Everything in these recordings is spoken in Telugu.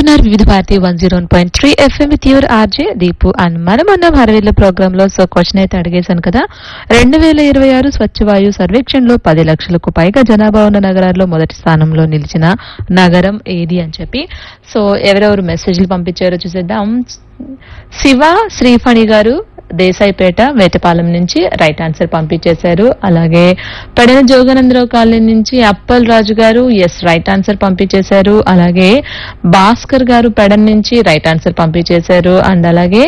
వింటున్నారు వివిధ Bharati 101.3 FM with your RJ Deepu and మనమన్న హర్వీల programme లో సో క్వశ్చన్ అయితే అడిగేశాను కదా 2026 స్వచ్ఛ వాయు సర్వేక్షణలో 10 లక్షలకు పైగా జనాభా ఉన్న నగరాల్లో మొదటి స్థానంలో నిలిచిన నగరం ఏది అని చెప్పి సో ఎవరెవరు మెసేజ్లు పంపించారో చూసేద్దాం. శివ శ్రీఫణి గారు దేశాయిపేట వేటపాలెం నుంచి రైట్ ఆన్సర్ పంపించేశారు. అలాగే పెడన జోగానందరావు కాలనీ నుంచి అప్పల్ రాజు గారు ఎస్ రైట్ ఆన్సర్ పంపించేశారు. అలాగే భాస్కర్ గారు పెడన్ నుంచి రైట్ ఆన్సర్ పంపించేశారు. అండ్ అలాగే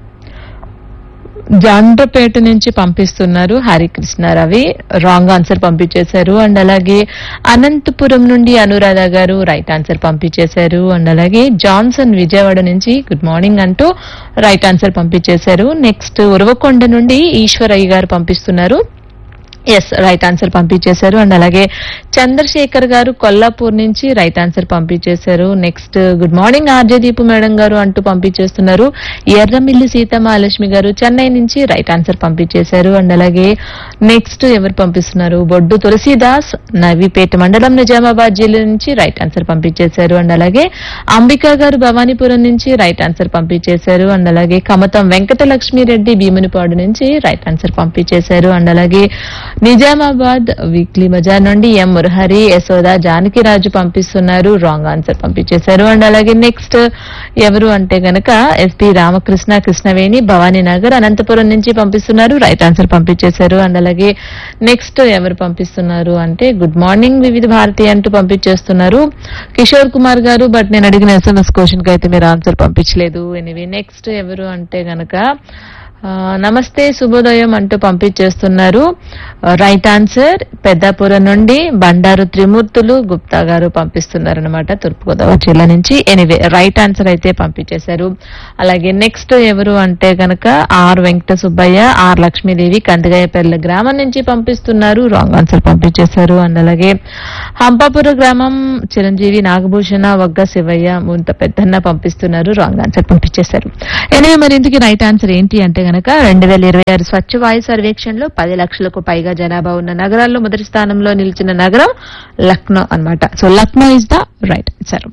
జాండ్రపేట నుంచి పంపిస్తున్నారు హరికృష్ణ రవి రాంగ్ ఆన్సర్ పంపించేశారు. అండ్ అలాగే అనంతపురం నుండి అనురాధ గారు రైట్ ఆన్సర్ పంపించేశారు. అండ్ అలాగే జాన్సన్ విజయవాడ నుంచి గుడ్ మార్నింగ్ అంటూ రైట్ ఆన్సర్ పంపించేశారు. నెక్స్ట్ ఉరవకొండ నుండి ఈశ్వరయ్య గారు పంపిస్తున్నారు ఎస్ రైట్ ఆన్సర్ పంపించేశారు. అండ్ అలాగే చంద్రశేఖర్ గారు కొల్లాపూర్ నుంచి రైట్ ఆన్సర్ పంపించేశారు. Next good morning RJ Deepu madam గారు అంటూ పంపించేస్తున్నారు. ఎర్రమిల్లి సీతమహాలక్ష్మి గారు చెన్నై నుంచి రైట్ ఆన్సర్ పంపించేశారు. అండ్ అలాగే నెక్స్ట్ ఎవరు పంపిస్తున్నారు బొడ్డు తులసీదాస్ నవీపేట మండలం నిజామాబాద్ జిల్లా నుంచి రైట్ ఆన్సర్ పంపించేశారు. అండ్ అలాగే అంబికా గారు భవానీపురం నుంచి రైట్ ఆన్సర్ పంపించేశారు. అండ్ అలాగే కమతం వెంకటలక్ష్మిరెడ్డి భీమునిపాడు నుంచి రైట్ ఆన్సర్ పంపించేశారు. అండ్ అలాగే నిజామాబాద్ వీక్లీ బజార్ నుండి ఎం మురహరి యశోద జానకిరాజు పంపిస్తున్నారు రాంగ్ ఆన్సర్ పంపించేశారు. అండ్ అలాగే నెక్స్ట్ ఎవరు అంటే గనక ఎస్పీ రామకృష్ణ కృష్ణవేణి భవానీనగర్ అనంతపురం నుంచి పంపిస్తున్నారు రైట్ ఆన్సర్ పంపించేశారు. అండ్ అలాగే నెక్స్ట్ ఎవరు పంపిస్తున్నారు అంటే గుడ్ మార్నింగ్ వివిధ భారతి అంటూ పంపించేస్తున్నారు కిషోర్ కుమార్ గారు. బట్ నేను అడిగిన SMS క్వశ్చన్ కి అయితే మీరు ఆన్సర్ పంపించలేదు. ఎనీవే నెక్స్ట్ ఎవరు అంటే గనక నమస్తే శుభోదయం అంటూ పంపించేస్తున్నారు రైట్ ఆన్సర్ పెద్దాపురం నుండి బండారు త్రిమూర్తులు గుప్తా గారు పంపిస్తున్నారు అనమాట తూర్పుగోదావరి జిల్లా నుంచి. ఎనీవే రైట్ ఆన్సర్ అయితే పంపించేశారు. అలాగే నెక్స్ట్ ఎవరు అంటే గనక ఆర్ వెంకట సుబ్బయ్య ఆర్ లక్ష్మీదేవి కందిగాయపల్లి గ్రామం నుంచి పంపిస్తున్నారు రాంగ్ ఆన్సర్ పంపించేశారు. అండ్ అలాగే హంపాపుర గ్రామం చిరంజీవి నాగభూషణ వగ్గ శివయ్య ముంత పెద్దన్న పంపిస్తున్నారు రాంగ్ ఆన్సర్ పంపించేశారు. ఎనీవే మరి ఇందుకు రైట్ ఆన్సర్ ఏంటి అంటే గనక 2026 స్వచ్ఛ వాయు సర్వేక్షణలో 10 లక్షలకు పైగా జనాభా ఉన్న నగరాల్లో మొదటి స్థానంలో నిలిచిన నగరం లక్నో అన్నమాట. So Lucknow is the right answer.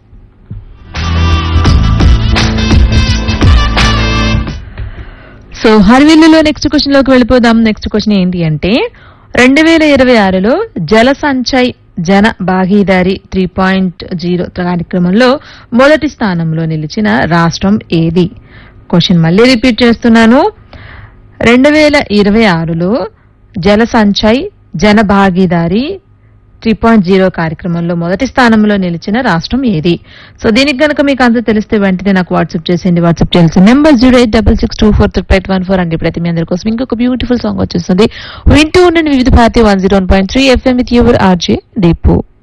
So హర్విల్లులో next question లోకి వెళ్ళిపోదాం. నెక్స్ట్ క్వశ్చన్ ఏంటి అంటే 2026లో జల సంచయ్ జన భాగీదారి 3.0 కార్యక్రమంలో మొదటి స్థానంలో నిలిచిన రాష్ట్రం ఏది? క్వశ్చన్ మళ్ళీ రిపీట్ చేస్తున్నాను. 2026లో జల సంచయ్ జన భాగీదారి 3.0 కార్యక్రమంలో మొదటి స్థానంలో నిలిచిన రాష్ట్రం ఏది? సో దీనికి గనక మీకు ఆన్సర్ తెలిస్తే వెంటనే నాకు వాట్సాప్ చేసేయండి. వాట్సాప్ చేయాల్సిన నెంబర్ 08662438814 అండి. ప్రతి మీ అందరి కోసం ఇంకొక బ్యూటిఫుల్ సాంగ్ వచ్చేస్తుంది. వింటూ ఉండండి వివిధ Bharati 101.3 FM with your RJ Deepu.